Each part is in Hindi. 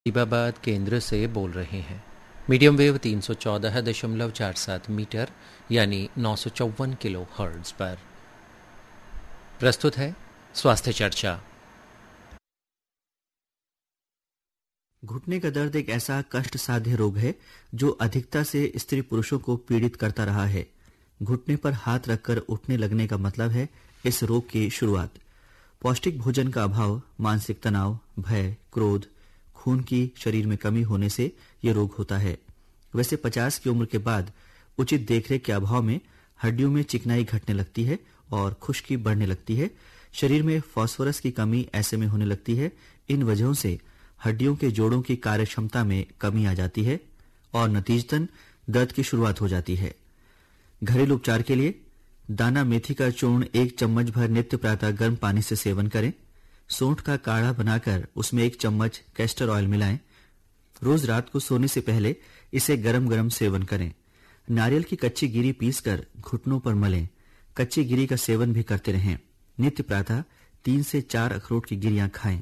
नजीबाबाद केंद्र से बोल रहे हैं। मीडियम वेव 314.47 मीटर यानी 954 किलो हर्ट्ज पर प्रस्तुत है स्वास्थ्य चर्चा। घुटने का दर्द एक ऐसा कष्ट साध्य रोग है जो अधिकता से स्त्री पुरुषों को पीड़ित करता रहा है। घुटने पर हाथ रखकर उठने लगने का मतलब है इस रोग की शुरुआत। पौष्टिक भोजन का अभाव, मानसिक तनाव, भय, क्रोध, खून की शरीर में कमी होने से यह रोग होता है। वैसे 50 की उम्र के बाद उचित देखरेख के अभाव में हड्डियों में चिकनाई घटने लगती है और खुश्की बढ़ने लगती है। शरीर में फास्फोरस की कमी ऐसे में होने लगती है। इन वजहों से हड्डियों के जोड़ों की कार्य क्षमता में कमी आ जाती है और नतीजतन दर्द की शुरुआत हो जाती है। घरेलू उपचार के लिए दाना मेथी का चूर्ण 1 चम्मच भर नित्य प्रातः गर्म पानी से सेवन करें। सौंठ का काढ़ा बनाकर उसमें 1 चम्मच कैस्टर ऑयल मिलाएं। रोज रात को सोने से पहले इसे गरम गरम सेवन करें। नारियल की कच्ची गिरी पीसकर घुटनों पर मलें। कच्ची गिरी का सेवन भी करते रहें। नित्य प्रातः 3 से 4 अखरोट की गिरियां खाएं।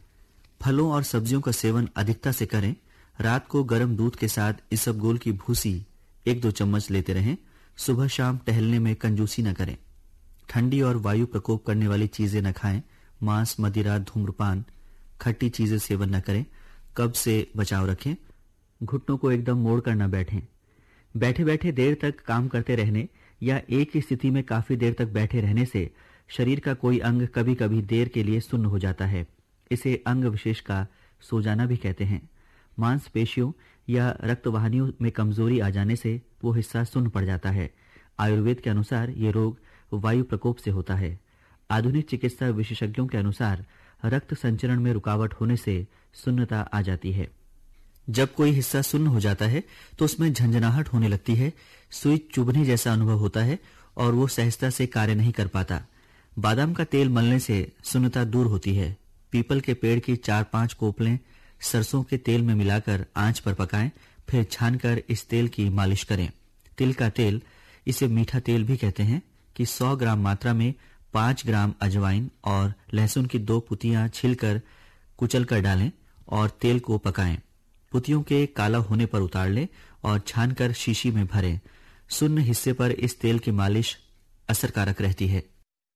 फलों और सब्जियों का सेवन अधिकता से करें। रात को गर्म दूध के साथ इसबगोल की भूसी 1-2 चम्मच लेते रहें। सुबह शाम टहलने में कंजूसी न करें। ठंडी और वायु प्रकोप करने वाली चीजें न खाएं। मांस, मदिरा, धूम्रपान, खट्टी चीजें सेवन न करें। कब्ज से बचाव रखें। घुटनों को एकदम मोड़ कर न बैठें। बैठे बैठे देर तक काम करते रहने या एक ही स्थिति में काफी देर तक बैठे रहने से शरीर का कोई अंग कभी कभी देर के लिए सुन्न हो जाता है। इसे अंग विशेष का सो जाना भी कहते हैं। मांसपेशियों या रक्तवाहिनियों में कमजोरी आ जाने से वो हिस्सा सुन्न पड़ जाता है। आयुर्वेद के अनुसार ये रोग वायु प्रकोप से होता है। आधुनिक चिकित्सा विशेषज्ञों के अनुसार रक्त संचरण में रुकावट होने से सुन्नता आ जाती है। जब कोई हिस्सा सुन्न हो जाता है तो उसमें झंझनाहट होने लगती है। सुई चुभने जैसा अनुभव होता है और वो सहजता से कार्य नहीं कर पाता। बादाम का तेल मलने से सुन्नता दूर होती है। पीपल के पेड़ की 4-5 कोपलें सरसों के तेल में मिलाकर आंच पर पकाएं, फिर छानकर इस तेल की मालिश करें। तिल का तेल, इसे मीठा तेल भी कहते हैं, कि 100 ग्राम मात्रा में 5 ग्राम अजवाइन और लहसुन की 2 पुतियां छिलकर कुचल कर डालें और तेल को पकाएं। पुतियों के काला होने पर उतार लें और छानकर शीशी में भरें। सुन्न हिस्से पर इस तेल की मालिश असरकारक रहती है।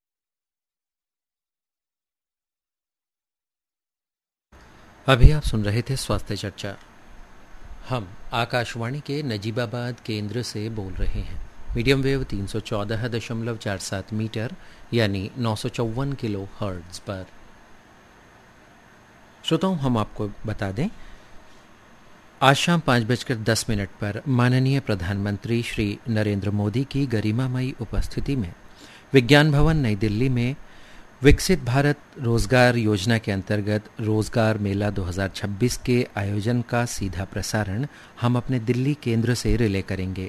अभी आप सुन रहे थे स्वास्थ्य चर्चा। हम आकाशवाणी के नजीबाबाद केंद्र से बोल रहे हैं। मीडियम वेव 314.47 मीटर यानी 954 किलो हर्ट्ज पर। श्रोताओं, हम आपको बता दें, आज शाम 5:10 पर माननीय प्रधानमंत्री श्री नरेंद्र मोदी की गरिमामयी उपस्थिति में विज्ञान भवन नई दिल्ली में विकसित भारत रोजगार योजना के अंतर्गत रोजगार मेला 2026 के आयोजन का सीधा प्रसारण हम अपने दिल्ली केंद्र से रिले करेंगे।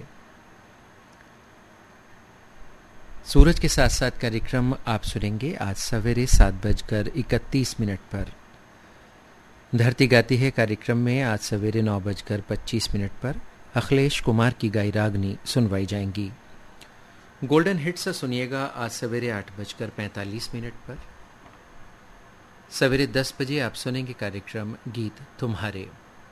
सूरज के साथ साथ कार्यक्रम आप सुनेंगे आज सवेरे 7:31 पर। धरती गाती है कार्यक्रम में आज सवेरे 9:25 पर अखिलेश कुमार की गाई रागनी सुनवाई जाएंगी। गोल्डन हिट्स सुनिएगा आज सवेरे 8:45 पर। सवेरे 10 बजे आप सुनेंगे कार्यक्रम गीत तुम्हारे।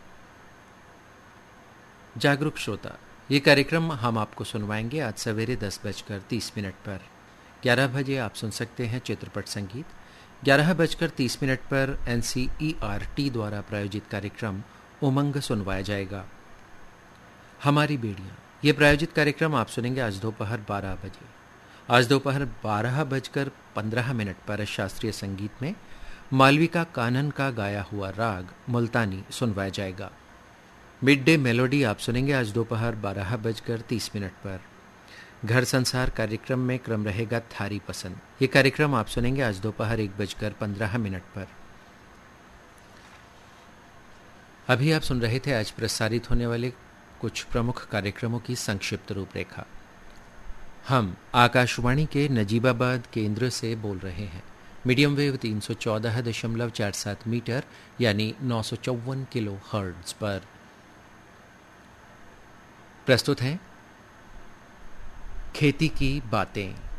जागरूक श्रोता, ये कार्यक्रम हम आपको सुनवाएंगे आज सवेरे 10:30 पर। 11 बजे आप सुन सकते हैं चित्रपट संगीत। 11:30 पर NCERT द्वारा प्रायोजित कार्यक्रम उमंग सुनवाया जाएगा। हमारी बेड़ियां, ये प्रायोजित कार्यक्रम आप सुनेंगे आज दोपहर 12 बजे। आज दोपहर 12:15 पर शास्त्रीय संगीत में मालविका कानन का गाया हुआ राग मुल्तानी सुनवाया जाएगा। मिड डे मेलोडी आप सुनेंगे आज दोपहर 12:30 पर। घर संसार कार्यक्रम में क्रम रहेगा थारी पसंद। ये कार्यक्रम आप सुनेंगे आज दोपहर 1:15 पर। अभी आप सुन रहे थे आज प्रसारित होने वाले कुछ प्रमुख कार्यक्रमों की संक्षिप्त रूपरेखा। हम आकाशवाणी के नजीबाबाद केंद्र से बोल रहे हैं। मीडियम वेव 314.47 मीटर यानी 954 किलो हर्ट्ज पर। प्रस्तुत है खेती की बातें।